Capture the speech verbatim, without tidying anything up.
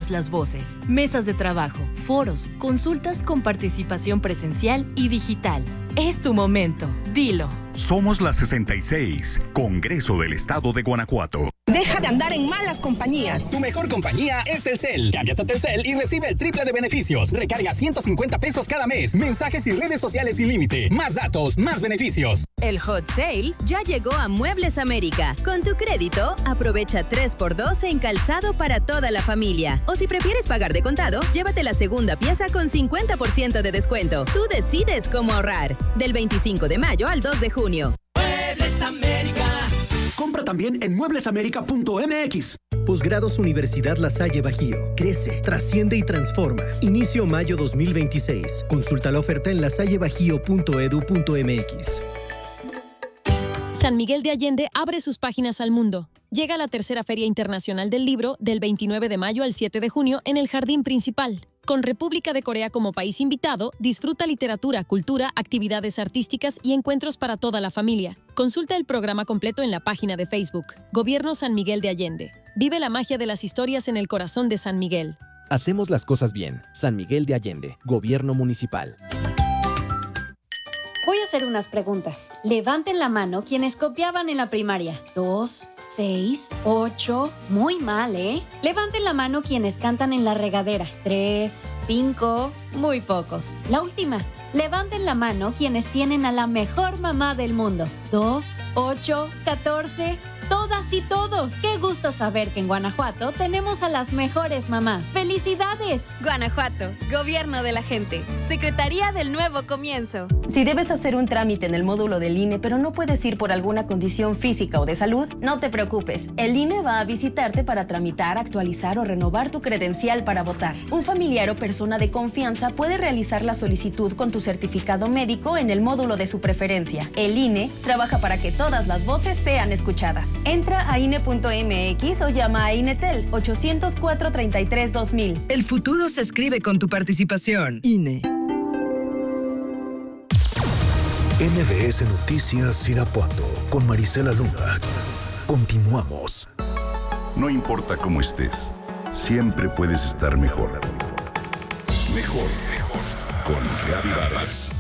todas las voces. Mesas de trabajo, foros, consultas con participación presencial y digital. Es tu momento. Dilo. Somos la sesenta y seis, Congreso del Estado de Guanajuato. Deja de andar en malas compañías. Tu mejor compañía es Telcel. Cámbiate a Telcel y recibe el triple de beneficios. Recarga ciento cincuenta pesos cada mes. Mensajes y redes sociales sin límite. Más datos, más beneficios. El Hot Sale ya llegó a Muebles América. Con tu crédito, aprovecha tres por dos en calzado para toda la familia. O si prefieres pagar de contado, llévate la segunda pieza con cincuenta por ciento de descuento. Tú decides cómo ahorrar. Del veinticinco de mayo al dos de junio. Muebles América. Compra también en muebles américa punto m x. Posgrados Universidad La Salle Bajío. Crece, trasciende y transforma. Inicio mayo dos mil veintiséis. Consulta la oferta en lasallebajío punto edu punto m x. San Miguel de Allende abre sus páginas al mundo. Llega la tercera Feria Internacional del Libro del veintinueve de mayo al siete de junio en el Jardín Principal. Con República de Corea como país invitado, disfruta literatura, cultura, actividades artísticas y encuentros para toda la familia. Consulta el programa completo en la página de Facebook. Gobierno San Miguel de Allende. Vive la magia de las historias en el corazón de San Miguel. Hacemos las cosas bien. San Miguel de Allende. Gobierno Municipal. Voy a hacer unas preguntas. Levanten la mano quienes copiaban en la primaria. Dos, seis, ocho. Muy mal, ¿eh? Levanten la mano quienes cantan en la regadera. Tres, cinco. Muy pocos. La última. Levanten la mano quienes tienen a la mejor mamá del mundo. Dos, ocho, catorce. Todas y todos. Qué gusto saber que en Guanajuato tenemos a las mejores mamás. ¡Felicidades! Guanajuato, Gobierno de la Gente. Secretaría del Nuevo Comienzo. Si debes hacer un trámite en el módulo del I N E, pero no puedes ir por alguna condición física o de salud, no te preocupes. El I N E va a visitarte para tramitar, actualizar o renovar tu credencial para votar. Un familiar o persona de confianza puede realizar la solicitud con tu certificado médico en el módulo de su preferencia. El I N E trabaja para que todas las voces sean escuchadas. Entra a I N E punto m x o llama a INETEL ochocientos cuatro, treinta y tres, dos mil. El futuro se escribe con tu participación. I N E. N B S Noticias Irapuato con Marisela Luna. Continuamos. No importa cómo estés, siempre puedes estar mejor. Mejor, mejor. Con Reavivadas.